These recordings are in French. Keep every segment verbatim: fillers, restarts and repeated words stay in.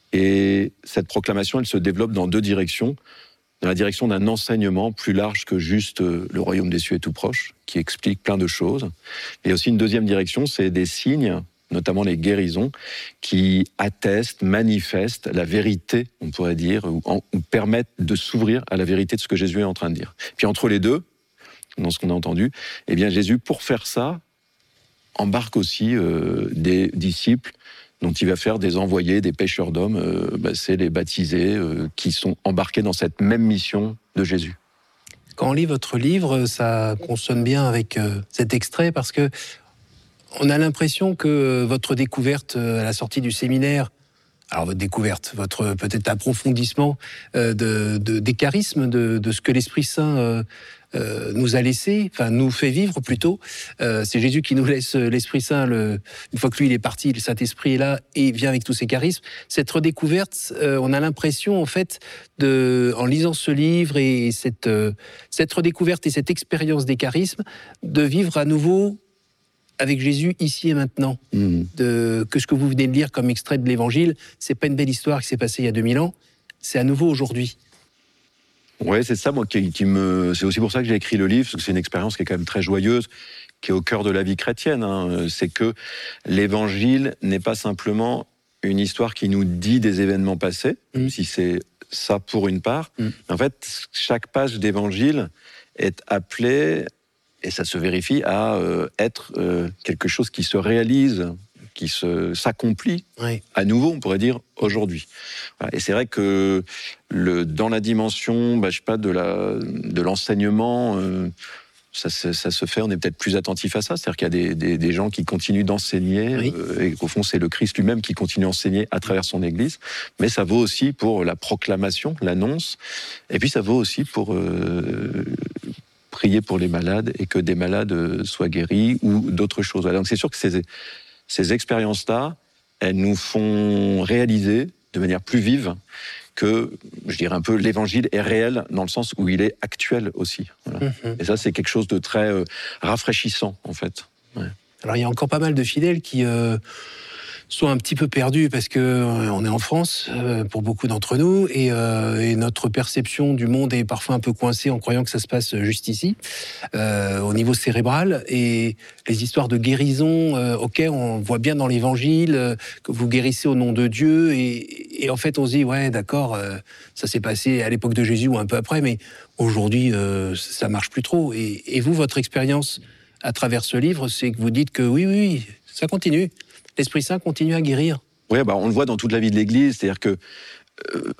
Et cette proclamation, elle se développe dans deux directions. Dans la direction d'un enseignement plus large que juste euh, le royaume des cieux est tout proche, qui explique plein de choses. Et aussi une deuxième direction, c'est des signes, notamment les guérisons, qui attestent, manifestent la vérité, on pourrait dire, ou, en, ou permettent de s'ouvrir à la vérité de ce que Jésus est en train de dire. Puis entre les deux, dans ce qu'on a entendu, eh bien Jésus, pour faire ça, embarque aussi euh, des disciples dont il va faire des envoyés, des pêcheurs d'hommes, euh, bah, c'est les baptisés euh, qui sont embarqués dans cette même mission de Jésus. Quand on lit votre livre, ça consonne bien avec euh, cet extrait, parce que on a l'impression que votre découverte à la sortie du séminaire, alors votre découverte, votre peut-être approfondissement euh, de, de, des charismes, de, de ce que l'Esprit Saint euh, euh, nous a laissé, enfin nous fait vivre plutôt. Euh, c'est Jésus qui nous laisse l'Esprit Saint. Le, une fois que lui il est parti, le Saint-Esprit est là et vient avec tous ses charismes. Cette redécouverte, euh, on a l'impression en fait, de, en lisant ce livre et cette, euh, cette redécouverte et cette expérience des charismes, de vivre à nouveau avec Jésus ici et maintenant. Mmh. De, que ce que vous venez de lire comme extrait de l'Évangile, c'est pas une belle histoire qui s'est passée il y a deux mille ans, c'est à nouveau aujourd'hui. Ouais, c'est ça, moi, qui, qui me. C'est aussi pour ça que j'ai écrit le livre, parce que c'est une expérience qui est quand même très joyeuse, qui est au cœur de la vie chrétienne. Hein. C'est que l'Évangile n'est pas simplement une histoire qui nous dit des événements passés, mmh. si c'est ça pour une part. Mmh. En fait, chaque page d'Évangile est appelée, et ça se vérifie, à euh, être euh, quelque chose qui se réalise, qui se, s'accomplit, oui. à nouveau, on pourrait dire, aujourd'hui. Voilà. Et c'est vrai que le, dans la dimension, bah, je sais pas, de, la, de l'enseignement, euh, ça, ça, ça se fait, on est peut-être plus attentif à ça, c'est-à-dire qu'il y a des, des, des gens qui continuent d'enseigner, oui. euh, et qu'au fond, c'est le Christ lui-même qui continue à enseigner à travers son Église, mais ça vaut aussi pour la proclamation, l'annonce, et puis ça vaut aussi pour... Euh, prier pour les malades et que des malades soient guéris ou d'autres choses. Donc c'est sûr que ces, ces expériences-là, elles nous font réaliser de manière plus vive que, je dirais un peu, l'évangile est réel dans le sens où il est actuel aussi. Voilà. Mmh. Et ça, c'est quelque chose de très euh, rafraîchissant, en fait. Ouais. Alors, il y a encore pas mal de fidèles qui... Euh... sont un petit peu perdus parce que euh, on est en France euh, pour beaucoup d'entre nous et, euh, et notre perception du monde est parfois un peu coincée en croyant que ça se passe juste ici, euh, au niveau cérébral, et les histoires de guérison, euh, ok, on voit bien dans l'Évangile euh, que vous guérissez au nom de Dieu et, et en fait on se dit ouais d'accord, euh, ça s'est passé à l'époque de Jésus ou un peu après, mais aujourd'hui euh, ça marche plus trop. Et, et vous, votre expérience à travers ce livre, c'est que vous dites que oui oui ça continue. L'Esprit Saint continue à guérir. Oui, bah on le voit dans toute la vie de l'Église, c'est-à-dire que euh,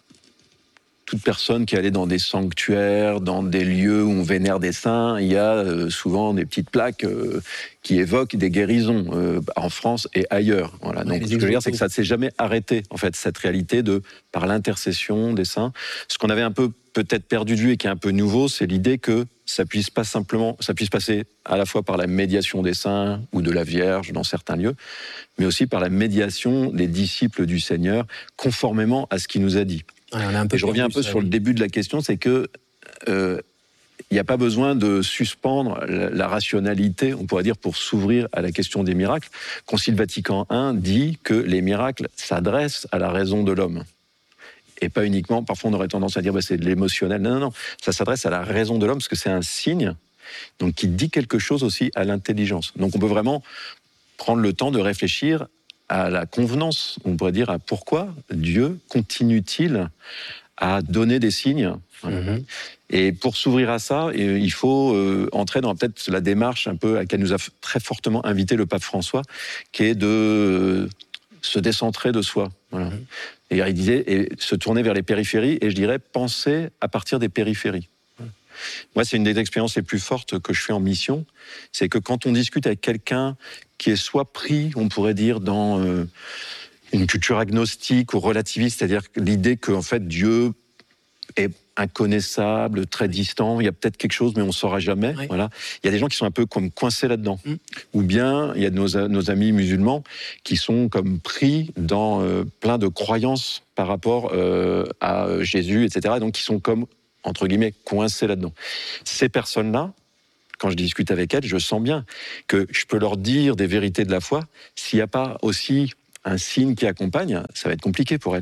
toute personne qui allait dans des sanctuaires, dans des lieux où on vénère des saints, il y a euh, souvent des petites plaques euh, qui évoquent des guérisons euh, en France et ailleurs. Voilà. Donc, ouais, ce que je veux dire, c'est que ça ne s'est jamais arrêté, en fait, cette réalité de, par l'intercession des saints. Ce qu'on avait un peu peut-être perdu de vue et qui est un peu nouveau, c'est l'idée que ça puisse pas simplement, ça puisse passer à la fois par la médiation des saints ou de la Vierge dans certains lieux, mais aussi par la médiation des disciples du Seigneur, conformément à ce qu'il nous a dit. Ouais, on a un peu et je reviens un peu ça, sur oui. le début de la question, c'est que euh, il n'y a pas besoin de suspendre la, la rationalité, on pourrait dire, pour s'ouvrir à la question des miracles. Concile Vatican un dit que les miracles s'adressent à la raison de l'homme. Et pas uniquement, parfois on aurait tendance à dire bah, c'est de l'émotionnel. Non, non, non, ça s'adresse à la raison de l'homme, parce que c'est un signe donc, qui dit quelque chose aussi à l'intelligence. Donc on peut vraiment prendre le temps de réfléchir à la convenance, on pourrait dire à pourquoi Dieu continue-t-il à donner des signes. Voilà. Mm-hmm. Et pour s'ouvrir à ça, il faut euh, entrer dans peut-être la démarche un peu à laquelle nous a très fortement invité le pape François, qui est de euh, se décentrer de soi. Voilà. Mm-hmm. Et il disait, et se tourner vers les périphéries, et je dirais penser à partir des périphéries. Moi, c'est une des expériences les plus fortes que je fais en mission, c'est que quand on discute avec quelqu'un qui est soit pris, on pourrait dire, dans euh, une culture agnostique ou relativiste, c'est-à-dire l'idée que en fait, Dieu est inconnaissable, très distant, il y a peut-être quelque chose, mais on ne saura jamais. Oui. Voilà. Il y a des gens qui sont un peu comme coincés là-dedans. Mm. Ou bien, il y a nos, nos amis musulmans qui sont comme pris dans euh, plein de croyances par rapport euh, à Jésus, et cetera. Donc, qui sont comme, entre guillemets, coincés là-dedans. Ces personnes-là, quand je discute avec elles, je sens bien que je peux leur dire des vérités de la foi. S'il n'y a pas aussi un signe qui accompagne, ça va être compliqué pour elles. Oui.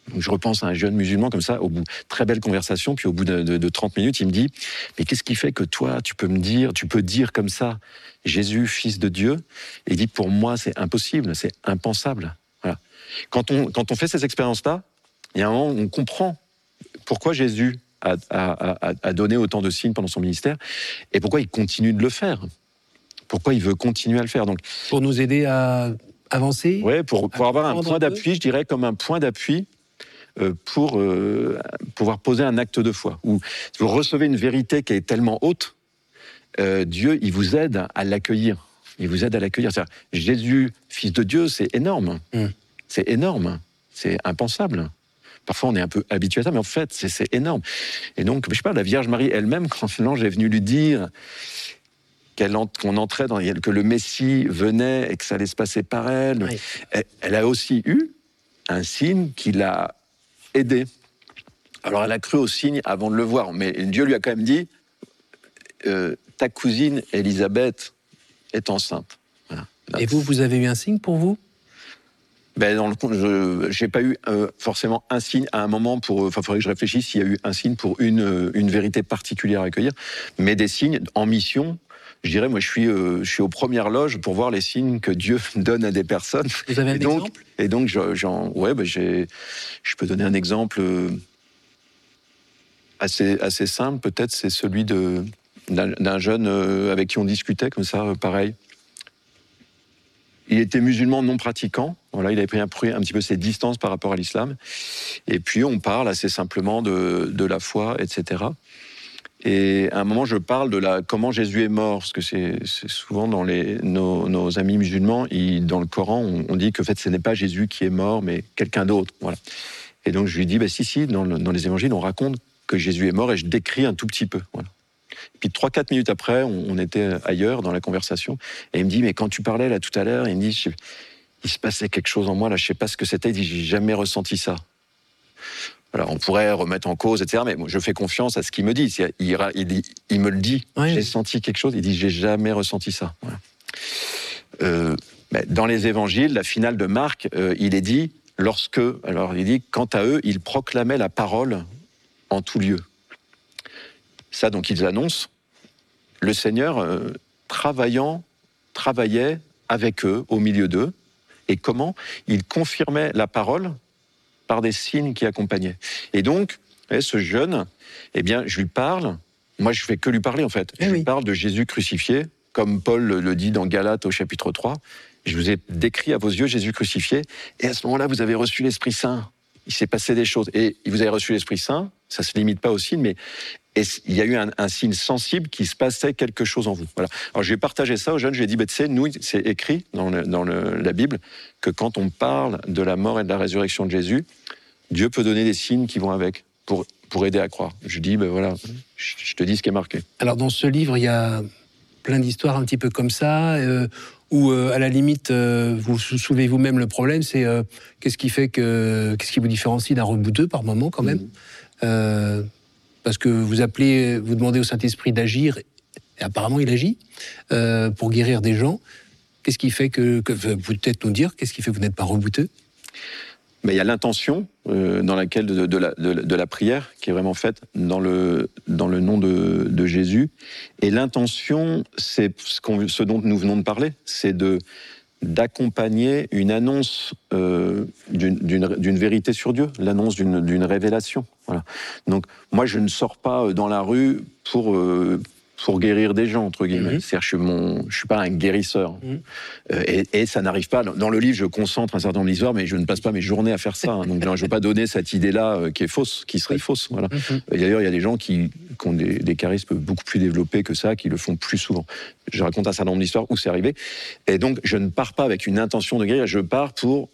Donc je repense à un jeune musulman comme ça, au bout, très belle conversation, puis au bout de, de, de trente minutes, il me dit « Mais qu'est-ce qui fait que toi, tu peux me dire, tu peux dire comme ça, Jésus, fils de Dieu ?» Et il dit « Pour moi, c'est impossible, c'est impensable. » Voilà. Quand on, quand on fait ces expériences-là, il y a un moment où on comprend pourquoi Jésus a, a, a, a donné autant de signes pendant son ministère et pourquoi il continue de le faire. Pourquoi il veut continuer à le faire. Donc, pour nous aider à avancer. Oui, pour, pour avoir un point d'appui, je dirais comme un point d'appui euh, pour euh, pouvoir poser un acte de foi. Où vous recevez une vérité qui est tellement haute, euh, Dieu, il vous aide à l'accueillir. Il vous aide à l'accueillir. C'est-à-dire, Jésus, fils de Dieu, c'est énorme. Mm. C'est énorme. C'est impensable. Parfois, on est un peu habitué à ça, mais en fait, c'est, c'est énorme. Et donc, je sais pas, la Vierge Marie elle-même, quand l'ange est venu lui dire qu'elle en, qu'on entrait dans, que le Messie venait et que ça allait se passer par elle, oui. elle, elle a aussi eu un signe qui l'a aidée. Alors, elle a cru au signe avant de le voir, mais Dieu lui a quand même dit euh, ta cousine Élisabeth est enceinte. Voilà. Et vous, vous avez eu un signe pour vous ? Ben dans le je n'ai pas eu euh, forcément un signe à un moment pour. Enfin, il faudrait que je réfléchisse s'il y a eu un signe pour une, une vérité particulière à accueillir, mais des signes en mission. Je dirais, moi, je suis, euh, je suis aux premières loges pour voir les signes que Dieu donne à des personnes. Vous avez un et donc, exemple ? Et donc, j'en, ouais, ben j'ai, je peux donner un exemple assez, assez simple. Peut-être, c'est celui de d'un, d'un jeune avec qui on discutait comme ça, pareil. Il était musulman non pratiquant. Voilà, il avait pris un, un petit peu ses distances par rapport à l'islam. Et puis, on parle assez simplement de, de la foi, et cetera. Et à un moment, je parle de la, comment Jésus est mort, parce que c'est, c'est souvent dans les, nos, nos amis musulmans, ils, dans le Coran, on, on dit que en fait, ce n'est pas Jésus qui est mort, mais quelqu'un d'autre. Voilà. Et donc, je lui dis, bah, si, si, dans, le, dans les évangiles, on raconte que Jésus est mort, et je décris un tout petit peu. Voilà. Et puis, trois quatre minutes après, on, on était ailleurs dans la conversation, et il me dit, mais quand tu parlais là tout à l'heure, il me dit, je, il se passait quelque chose en moi, là, je ne sais pas ce que c'était, il dit, j'ai jamais ressenti ça. Alors, on pourrait remettre en cause, et cetera. Mais bon, je fais confiance à ce qu'il me dit. Il, il, il, il me le dit. Oui. J'ai senti quelque chose. Il dit, j'ai jamais ressenti ça. Voilà. Euh, dans les évangiles, la finale de Marc, euh, il est dit, lorsque, alors il dit, quant à eux, ils proclamaient la parole en tout lieu. Ça, donc, ils annoncent. Le Seigneur, euh, travaillant, travaillait avec eux, au milieu d'eux. Et comment ? Il confirmait la parole par des signes qui accompagnaient. Et donc, ce jeune, eh bien, je lui parle, moi je fais que lui parler en fait, eh je oui. lui parle de Jésus crucifié, comme Paul le dit dans Galates au chapitre trois, je vous ai décrit à vos yeux Jésus crucifié, et à ce moment-là, vous avez reçu l'Esprit Saint, il s'est passé des choses, et vous avez reçu l'Esprit Saint, ça ne se limite pas au signe, mais et il y a eu un, un signe sensible qui se passait quelque chose en vous. Voilà. Alors je vais partager ça aux jeunes, je lui ai dit, bah, tu sais, nous, c'est écrit dans, le, dans le, la Bible que quand on parle de la mort et de la résurrection de Jésus, Dieu peut donner des signes qui vont avec pour, pour aider à croire. Je dis, ben voilà, je, je te dis ce qui est marqué. Alors dans ce livre, il y a plein d'histoires un petit peu comme ça, euh, où euh, à la limite, euh, vous soulevez vous-même le problème, c'est euh, qu'est-ce qui fait que, qu'est-ce qui vous différencie d'un rebouteux par moment quand même. Mmh. euh, Parce que vous appelez, vous demandez au Saint-Esprit d'agir, et apparemment il agit, euh, pour guérir des gens. Qu'est-ce qui fait que, que vous peut-être nous dire, qu'est-ce qui fait que vous n'êtes pas rebouteux ? Mais il y a l'intention euh, dans laquelle de, de, la, de, de la prière qui est vraiment faite dans le, dans le nom de, de Jésus. Et l'intention, c'est ce, qu'on, ce dont nous venons de parler, c'est de, d'accompagner une annonce euh, d'une, d'une, d'une vérité sur Dieu, l'annonce d'une, d'une révélation. Voilà. Donc moi, je ne sors pas dans la rue pour... Euh, pour guérir des gens, entre guillemets. Mmh. C'est-à-dire, je suis, mon, je suis pas un guérisseur. Mmh. Euh, et, et ça n'arrive pas. Dans le livre, je concentre un certain nombre d'histoires, mais je ne passe pas mes journées à faire ça. Hein. Donc, je ne veux pas donner cette idée-là euh, qui est fausse, qui serait fausse. Voilà. Mmh. Et d'ailleurs, il y a des gens qui, qui ont des, des charismes beaucoup plus développés que ça, qui le font plus souvent. Je raconte un certain nombre d'histoires où c'est arrivé. Et donc, je ne pars pas avec une intention de guérir, je pars pour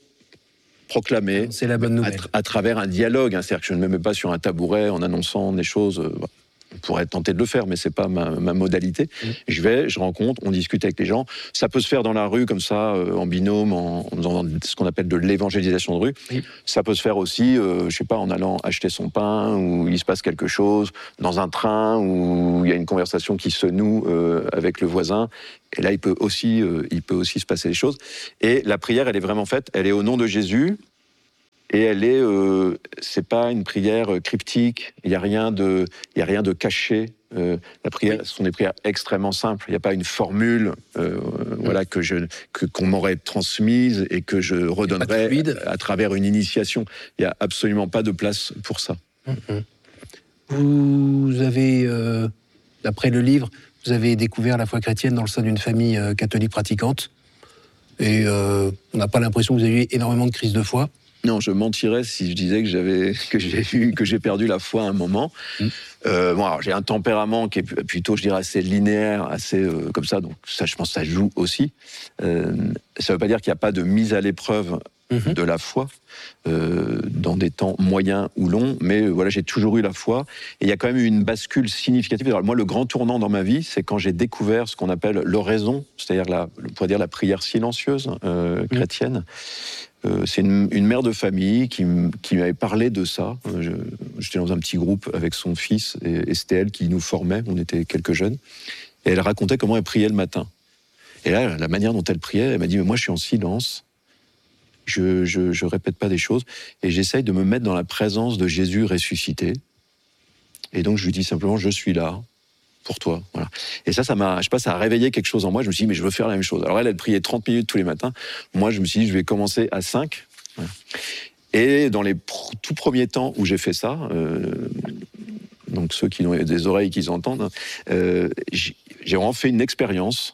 proclamer, c'est la bonne nouvelle. À, à travers un dialogue. Hein. C'est-à-dire que je ne me mets pas sur un tabouret en annonçant des choses... Euh, voilà. On pourrait tenter de le faire, mais c'est pas ma, ma modalité. Mmh. Je vais, je rencontre, on discute avec les gens. Ça peut se faire dans la rue, comme ça, euh, en binôme, en, en faisant ce qu'on appelle de l'évangélisation de rue. Mmh. Ça peut se faire aussi, euh, je sais pas, en allant acheter son pain, où il se passe quelque chose, dans un train, où il y a une conversation qui se noue euh, avec le voisin. Et là, il peut aussi, euh, il peut aussi se passer des choses. Et la prière, elle est vraiment faite, elle est au nom de Jésus. Et elle est, euh, c'est pas une prière cryptique. Il y a rien de, il y a rien de caché. Euh, la prière, oui. Ce sont des prières extrêmement simples. Il n'y a pas une formule, euh, mmh. voilà, que je, que qu'on m'aurait transmise et que je redonnerais à travers une initiation. Il n'y a absolument pas de place pour ça. Mmh. Vous avez, euh, d'après le livre, vous avez découvert la foi chrétienne dans le sein d'une famille euh, catholique pratiquante. Et euh, on n'a pas l'impression que vous avez eu énormément de crises de foi. Non, je mentirais si je disais que j'avais que j'ai eu que j'ai perdu la foi à un moment. Mmh. Euh, bon, alors, j'ai un tempérament qui est plutôt, je dirais, assez linéaire, assez euh, comme ça. Donc ça, je pense, que ça joue aussi. Euh, ça ne veut pas dire qu'il n'y a pas de mise à l'épreuve mmh. de la foi euh, dans des temps moyens ou longs. Mais euh, voilà, j'ai toujours eu la foi. Et il y a quand même eu une bascule significative. Alors, moi, le grand tournant dans ma vie, c'est quand j'ai découvert ce qu'on appelle l'oraison, c'est-à-dire la, on pourrait dire la prière silencieuse euh, chrétienne. Mmh. Euh, c'est une, une mère de famille qui, qui m'avait parlé de ça. Je, j'étais dans un petit groupe avec son fils et, et c'était elle qui nous formait. On était quelques jeunes. Et elle racontait comment elle priait le matin. Et là, la manière dont elle priait, elle m'a dit « Moi, je suis en silence. Je, je, je répète pas des choses. Et j'essaye de me mettre dans la présence de Jésus ressuscité. Et donc, je lui dis simplement « Je suis là. » pour toi, voilà. Et ça, ça m'a, je sais pas, ça a réveillé quelque chose en moi. Je me suis dit, mais je veux faire la même chose. Alors elle, elle priait trente minutes tous les matins. Moi, je me suis dit, je vais commencer à cinq. Voilà. Et dans les pr- tout premiers temps où j'ai fait ça, euh, donc ceux qui ont des oreilles qui entendent, euh, j'ai, j'ai vraiment fait une expérience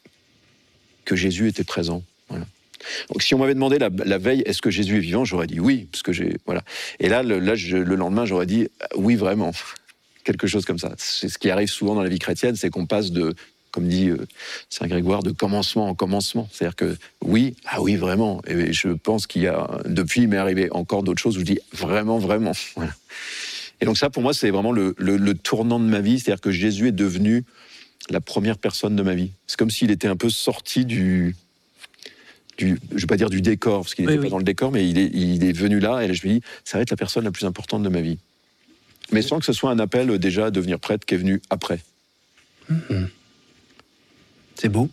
que Jésus était présent. Voilà. Donc si on m'avait demandé la, la veille, est-ce que Jésus est vivant, j'aurais dit oui, parce que j'ai, voilà. Et là, le, là, je, le lendemain, j'aurais dit oui, vraiment. Quelque chose comme ça. C'est ce qui arrive souvent dans la vie chrétienne, c'est qu'on passe de, comme dit euh, Saint Grégoire, de commencement en commencement. C'est-à-dire que oui, ah oui, vraiment. Et je pense qu'il y a, depuis, il m'est arrivé encore d'autres choses où je dis vraiment, vraiment. Voilà. Et donc ça, pour moi, c'est vraiment le, le, le tournant de ma vie. C'est-à-dire que Jésus est devenu la première personne de ma vie. C'est comme s'il était un peu sorti du, du je ne vais pas dire du décor, parce qu'il n'était oui, pas oui. dans le décor, mais il est, il est venu là, et là, je me dis, ça va être la personne la plus importante de ma vie. Mais sans que ce soit un appel déjà à devenir prêtre qui est venu après. Mmh. C'est beau.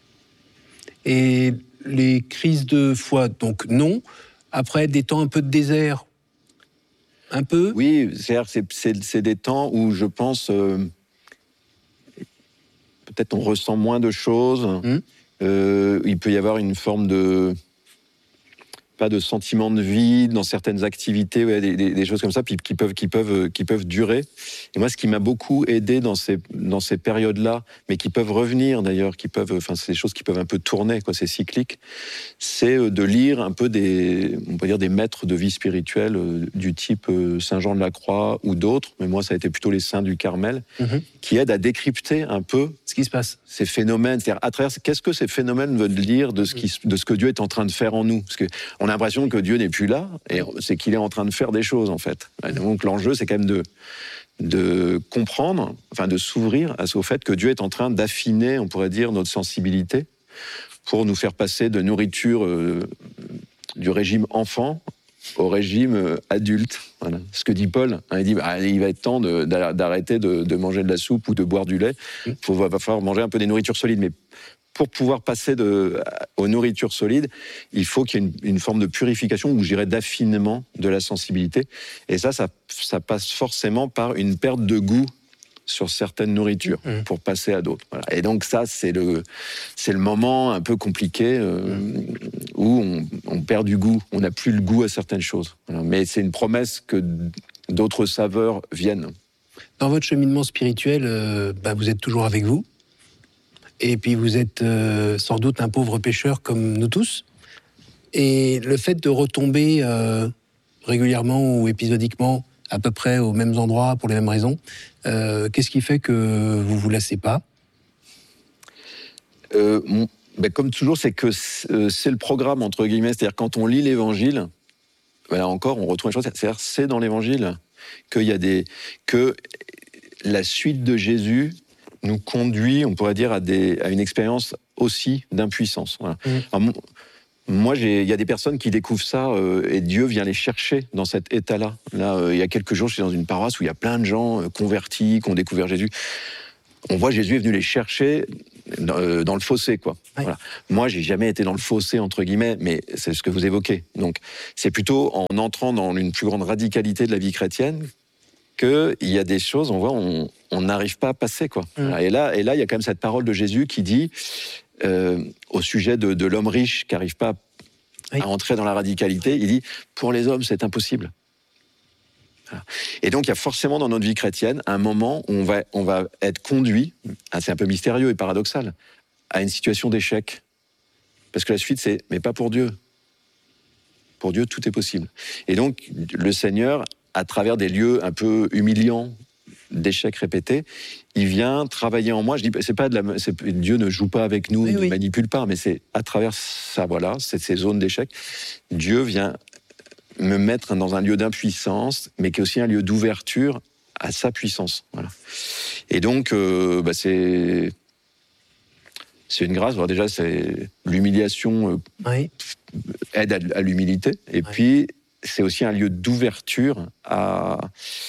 Et les crises de foi, donc non. Après, des temps un peu de désert, un peu. Oui, c'est-à-dire c'est, c'est, c'est des temps où je pense, euh, peut-être on ressent moins de choses. Mmh. Euh, il peut y avoir une forme de... pas de sentiment de vide dans certaines activités, ouais, des, des, des choses comme ça, puis qui peuvent, qui peuvent, qui peuvent durer. Et moi, ce qui m'a beaucoup aidé dans ces, dans ces périodes-là, mais qui peuvent revenir d'ailleurs, qui peuvent, enfin, c'est des choses qui peuvent un peu tourner, quoi, c'est cyclique, c'est de lire un peu des, on peut dire des maîtres de vie spirituelle euh, du type euh, Saint Jean de la Croix ou d'autres, mais moi, ça a été plutôt les saints du Carmel, mm-hmm. qui aident à décrypter un peu ce qui se passe, ces phénomènes, c'est-à-dire à travers qu'est-ce que ces phénomènes veulent dire de ce qui, de ce que Dieu est en train de faire en nous, parce que on a l'impression que Dieu n'est plus là, et c'est qu'il est en train de faire des choses, en fait. Et donc l'enjeu, c'est quand même de, de comprendre, enfin de s'ouvrir au fait que Dieu est en train d'affiner, on pourrait dire, notre sensibilité, pour nous faire passer de nourriture euh, du régime enfant au régime euh, adulte. Voilà. Ce que dit Paul, hein, il dit bah, il va être temps de, d'arrêter de, de manger de la soupe ou de boire du lait, il va falloir manger un peu des nourritures solides, mais pour pouvoir passer de, aux nourritures solides, il faut qu'il y ait une, une forme de purification, ou je dirais d'affinement de la sensibilité. Et ça, ça, ça passe forcément par une perte de goût sur certaines nourritures, mmh. pour passer à d'autres. Voilà. Et donc ça, c'est le, c'est le moment un peu compliqué euh, mmh. où on, on perd du goût, on n'a plus le goût à certaines choses. Voilà. Mais c'est une promesse que d'autres saveurs viennent. Dans votre cheminement spirituel, euh, bah, vous êtes toujours avec vous. Et puis vous êtes euh, sans doute un pauvre pécheur comme nous tous. Et le fait de retomber euh, régulièrement ou épisodiquement à peu près aux mêmes endroits pour les mêmes raisons, euh, qu'est-ce qui fait que vous ne vous lassez pas ? euh, mon, ben Comme toujours, c'est que c'est, c'est le programme, entre guillemets. C'est-à-dire quand on lit l'Évangile, ben là encore, on retrouve une chose, c'est-à-dire c'est dans l'Évangile qu'il y a des... que la suite de Jésus nous conduit, on pourrait dire, à, des, à une expérience aussi d'impuissance. Voilà. Mmh. Alors, moi, il y a des personnes qui découvrent ça euh, et Dieu vient les chercher dans cet état-là. Là, euh, il y a quelques jours, je suis dans une paroisse où il y a plein de gens euh, convertis, qui ont découvert Jésus. On voit Jésus est venu les chercher dans, dans le fossé, quoi. Oui. Voilà. Moi, j'ai jamais été dans le fossé, entre guillemets, mais c'est ce que vous évoquez. Donc, c'est plutôt en entrant dans une plus grande radicalité de la vie chrétienne qu'il y a des choses, on voit, on on n'arrive pas à passer, quoi. Mm. Voilà. Et là, et là, il y a quand même cette parole de Jésus qui dit, euh, au sujet de, de l'homme riche qui n'arrive pas Oui. à entrer dans la radicalité, il dit, pour les hommes, c'est impossible. Voilà. Et donc, il y a forcément dans notre vie chrétienne un moment où on va, on va être conduit, ah, c'est un peu mystérieux et paradoxal, à une situation d'échec. Parce que la suite, c'est « mais pas pour Dieu ». Pour Dieu, tout est possible. Et donc, le Seigneur, à travers des lieux un peu humiliants, d'échecs répétés, il vient travailler en moi. Je dis, c'est pas de la, c'est, Dieu ne joue pas avec nous, oui, ne oui. manipule pas, mais c'est à travers ça, voilà, c'est ces zones d'échec, Dieu vient me mettre dans un lieu d'impuissance, mais qui est aussi un lieu d'ouverture à sa puissance. Voilà. Et donc, euh, bah c'est c'est une grâce. Alors déjà, c'est l'humiliation euh, Oui. aide à, à l'humilité, et Oui. puis c'est aussi un lieu d'ouverture à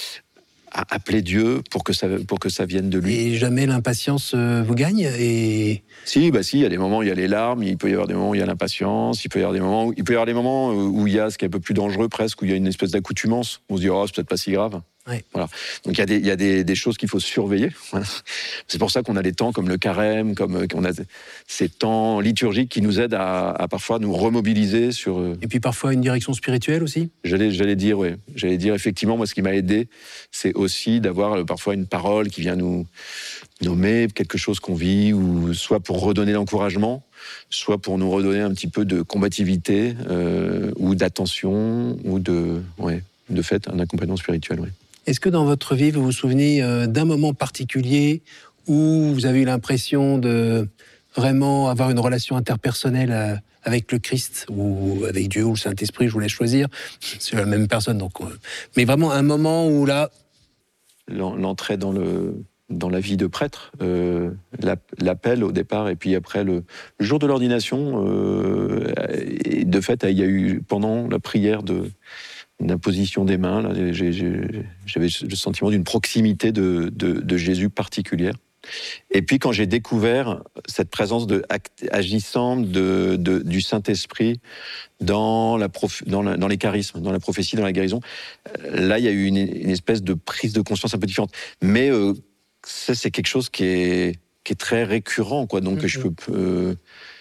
à appeler Dieu pour que ça, pour que ça vienne de lui. Et jamais l'impatience euh, vous gagne et... Si, bah si, il y a des moments où il y a les larmes, il peut y avoir des moments où il y a l'impatience, il peut y avoir des moments où il peut y avoir des moments où il y a ce qui est un peu plus dangereux presque, où il y a une espèce d'accoutumance. On se dit, oh, c'est peut-être pas si grave. Ouais. Voilà. Donc il y a, des, il y a des, des choses qu'il faut surveiller. C'est pour ça qu'on a des temps comme le carême, comme qu'on a ces temps liturgiques qui nous aident à, à parfois nous remobiliser sur. Et puis parfois une direction spirituelle aussi. J'allais, j'allais dire, oui. J'allais dire effectivement, moi, ce qui m'a aidé, c'est aussi d'avoir euh, parfois une parole qui vient nous nommer quelque chose qu'on vit, ou soit pour redonner l'encouragement, soit pour nous redonner un petit peu de combativité, euh, ou d'attention, ou de, ouais, de fait, un accompagnement spirituel, oui. Est-ce que dans votre vie, vous vous souvenez euh, d'un moment particulier où vous avez eu l'impression de vraiment avoir une relation interpersonnelle euh, avec le Christ, ou avec Dieu, ou le Saint-Esprit, je vous laisse choisir, c'est la même personne, donc... Euh, mais vraiment un moment où là... L'entrée dans, le, dans la vie de prêtre, euh, l'appel au départ, et puis après le, le jour de l'ordination, euh, et de fait, il y a eu, pendant la prière de... d'imposition des mains, là, j'ai, j'ai, j'avais le sentiment d'une proximité de, de, de Jésus particulière. Et puis quand j'ai découvert cette présence de, agissante de, de, du Saint-Esprit dans, la prof, dans, la, dans les charismes, dans la prophétie, dans la guérison, là il y a eu une, une espèce de prise de conscience un peu différente. Mais euh, ça c'est quelque chose qui est, qui est très récurrent, quoi. Donc mm-hmm. je peux... Euh,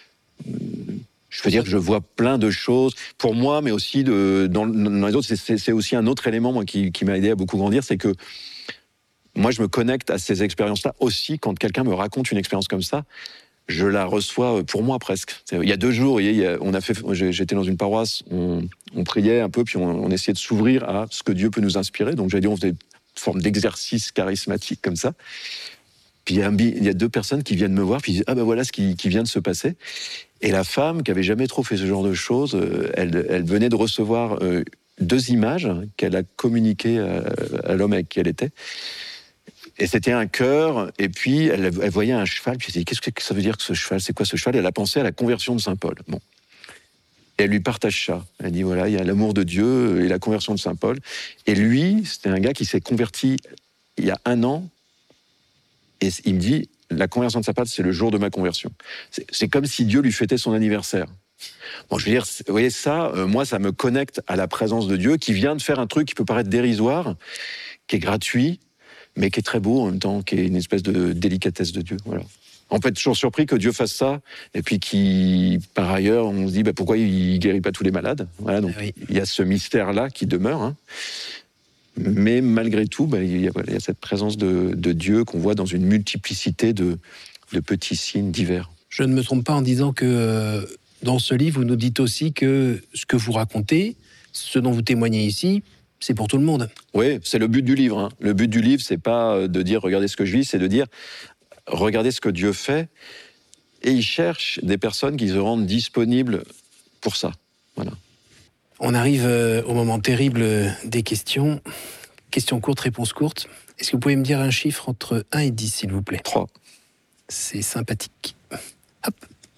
Je veux dire que je vois plein de choses, pour moi, mais aussi de, dans, dans les autres. C'est, c'est aussi un autre élément, moi, qui, qui m'a aidé à beaucoup grandir, c'est que moi, je me connecte à ces expériences-là aussi. Quand quelqu'un me raconte une expérience comme ça, je la reçois pour moi presque. Il y a deux jours, il y a, on a fait, j'étais dans une paroisse, on, on priait un peu, puis on, on essayait de s'ouvrir à ce que Dieu peut nous inspirer. Donc, j'allais dire, on faisait une forme d'exercice charismatique comme ça. Puis il y, a un, il y a deux personnes qui viennent me voir, puis ils disent « Ah ben voilà ce qui, qui vient de se passer ». Et la femme, qui avait jamais trop fait ce genre de choses, elle, elle venait de recevoir deux images qu'elle a communiquées à, à l'homme avec qui elle était. Et c'était un cœur, et puis elle, elle voyait un cheval, puis elle s'est dit « Qu'est-ce que ça veut dire que ce cheval ? C'est quoi ce cheval ?» Elle a pensé à la conversion de Saint Paul. Bon. Et elle lui partage ça. Elle dit « Voilà, il y a l'amour de Dieu et la conversion de Saint Paul. » Et lui, c'était un gars qui s'est converti il y a un an, et il me dit, la conversion de Saint Paul, c'est le jour de ma conversion. C'est, c'est comme si Dieu lui fêtait son anniversaire. Bon, je veux dire, vous voyez, ça, euh, moi, ça me connecte à la présence de Dieu, qui vient de faire un truc qui peut paraître dérisoire, qui est gratuit, mais qui est très beau en même temps, qui est une espèce de délicatesse de Dieu. Voilà. On peut être toujours surpris que Dieu fasse ça, et puis qui, par ailleurs, on se dit, bah, pourquoi il ne guérit pas tous les malades ? Voilà, donc oui. Il y a ce mystère-là qui demeure, hein. Mais malgré tout, bah, il, y a, il y a cette présence de, de Dieu qu'on voit dans une multiplicité de, de petits signes divers. Je ne me trompe pas en disant que euh, dans ce livre, vous nous dites aussi que ce que vous racontez, ce dont vous témoignez ici, c'est pour tout le monde. Oui, c'est le but du livre. Hein. Le but du livre, c'est pas de dire « regardez ce que je vis », c'est de dire « regardez ce que Dieu fait ». Et il cherche des personnes qui se rendent disponibles pour ça. Voilà. On arrive euh, au moment terrible des questions. Questions courtes, réponses courtes. Est-ce que vous pouvez me dire un chiffre entre un et dix, s'il vous plaît ? trois. C'est sympathique. Hop.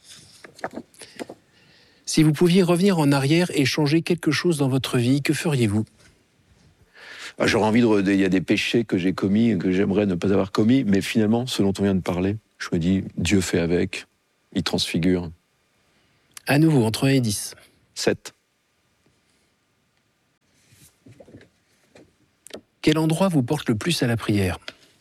Si vous pouviez revenir en arrière et changer quelque chose dans votre vie, que feriez-vous ? J'aurais envie de... Il y a des péchés que j'ai commis, que j'aimerais ne pas avoir commis, mais finalement, ce dont on vient de parler, je me dis, Dieu fait avec, il transfigure. À nouveau, entre un et dix. sept. Quel endroit vous porte le plus à la prière ?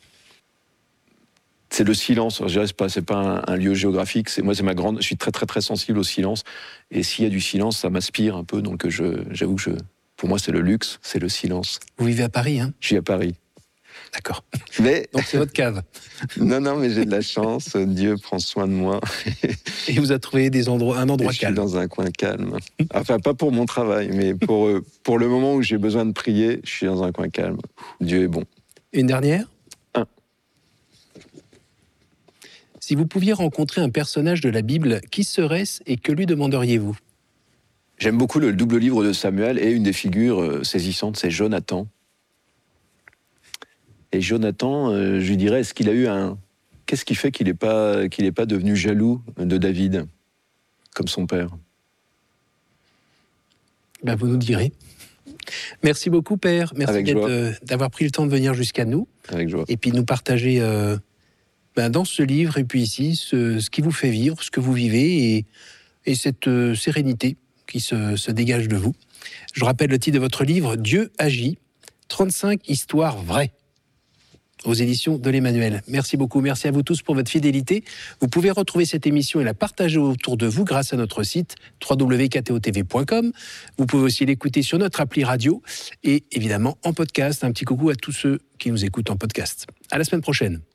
C'est le silence. Je dirais, c'est pas, c'est pas un, un lieu géographique. C'est, moi, c'est ma grande. Je suis très, très, très sensible au silence. Et s'il y a du silence, ça m'aspire un peu. Donc, je, j'avoue que je, pour moi, c'est le luxe, c'est le silence. Vous vivez à Paris, hein ? Je suis à Paris. D'accord. Mais donc c'est votre cave. non, non, mais j'ai de la chance. Dieu prend soin de moi. Et vous a trouvé des endroits, un endroit Et je calme. Je suis dans un coin calme. Enfin, pas pour mon travail, mais pour pour le moment où j'ai besoin de prier, je suis dans un coin calme. Dieu est bon. Une dernière ? Un. Si vous pouviez rencontrer un personnage de la Bible, qui serait-ce et que lui demanderiez-vous ? J'aime beaucoup le double livre de Samuel et une des figures saisissantes, c'est Jonathan. Et Jonathan, euh, je lui dirais, est-ce qu'il a eu un... Qu'est-ce qui fait qu'il n'est pas, qu'il n'est pas devenu jaloux de David, comme son père ? Ben, vous nous direz. Merci beaucoup, Père. Merci de, d'avoir pris le temps de venir jusqu'à nous. Avec joie. Et puis de nous partager euh, ben, dans ce livre et puis ici ce, ce qui vous fait vivre, ce que vous vivez et, et cette euh, sérénité qui se, se dégage de vous. Je rappelle le titre de votre livre, Dieu agit, trente-cinq histoires vraies, aux éditions de l'Emmanuel. Merci beaucoup, merci à vous tous pour votre fidélité. Vous pouvez retrouver cette émission et la partager autour de vous grâce à notre site w w w point k t o t v point com. Vous pouvez aussi l'écouter sur notre appli radio et évidemment en podcast. Un petit coucou à tous ceux qui nous écoutent en podcast. À la semaine prochaine.